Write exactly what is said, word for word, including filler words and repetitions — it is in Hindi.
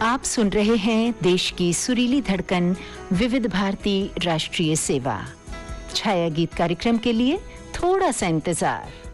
आप सुन रहे हैं देश की सुरीली धड़कन विविध भारती राष्ट्रीय सेवा। छाया गीत कार्यक्रम के लिए थोड़ा सा इंतजार।